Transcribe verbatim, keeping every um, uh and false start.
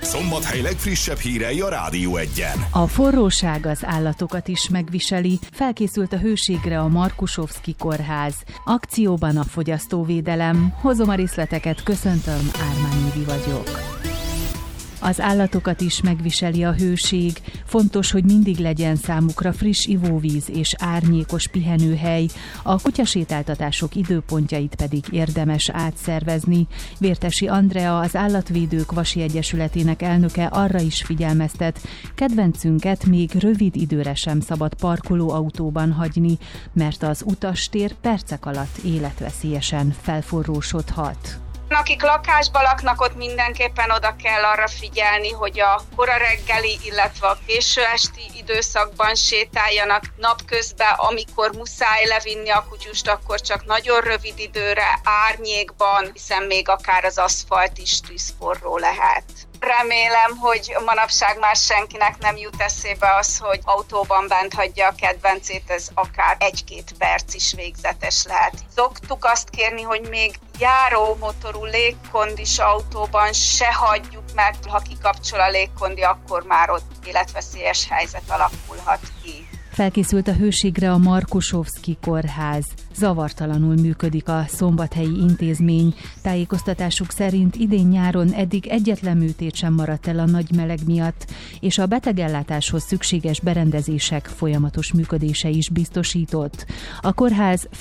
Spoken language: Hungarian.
Szombathely legfrissebb hírei a Rádió Egyen. A forróság az állatokat is megviseli. Felkészült a hőségre a Markusovszki kórház. Akcióban a fogyasztóvédelem. Hozom a részleteket, köszöntöm, Ármán Évi vagyok. Az állatokat is megviseli a hőség. Fontos, hogy mindig legyen számukra friss ivóvíz és árnyékos pihenőhely. A kutyasétáltatások időpontjait pedig érdemes átszervezni. Vértesi Andrea, az Állatvédők Vasi Egyesületének elnöke arra is figyelmeztet, kedvencünket még rövid időre sem szabad parkolóautóban hagyni, mert az utastér percek alatt életveszélyesen felforrósodhat. Akik lakásban laknak, ott mindenképpen oda kell arra figyelni, hogy a kora reggeli, illetve a késő esti időszakban sétáljanak. Napközben, amikor muszáj levinni a kutyust, akkor csak nagyon rövid időre, árnyékban, hiszen még akár az aszfalt is tűzforró lehet. Remélem, hogy manapság már senkinek nem jut eszébe az, hogy autóban bent hagyja a kedvencét, ez akár egy-két perc is végzetes lehet. Szoktuk azt kérni, hogy még járó motorú légkondis autóban se hagyjuk, mert ha kikapcsol a légkondi, akkor már ott életveszélyes helyzet alakulhat ki. Felkészült a hőségre a Markusovszki kórház. Zavartalanul működik a szombathelyi intézmény. Tájékoztatásuk szerint idén nyáron eddig egyetlen műtét sem maradt el a nagy meleg miatt, és a betegellátáshoz szükséges berendezések folyamatos működése is biztosított. A kórház